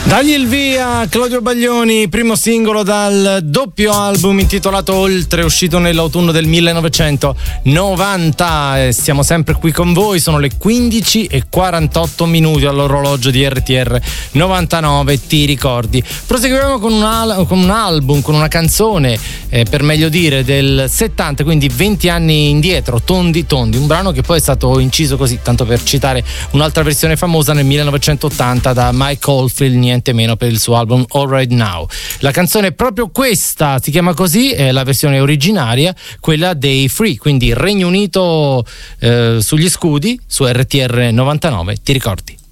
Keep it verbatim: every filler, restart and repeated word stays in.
Dagli il via Claudio Baglioni, primo singolo dal doppio album intitolato Oltre, uscito nell'autunno del millenovecentonovanta. E siamo sempre qui con voi, sono le quindici e quarantotto minuti all'orologio di R T R novantanove, ti ricordi. Proseguiamo con un, al- con un album, con una canzone, eh, per meglio dire, del settanta, quindi venti anni indietro, Tondi Tondi, un brano che poi è stato inciso così, tanto per citare un'altra versione famosa, nel millenovecentottanta da Mike Oldfield, niente meno, per il suo album All Right Now. La canzone è proprio questa, si chiama così, è la versione originaria, quella dei Free, quindi Regno Unito, eh, sugli scudi, su R T R novantanove, ti ricordi?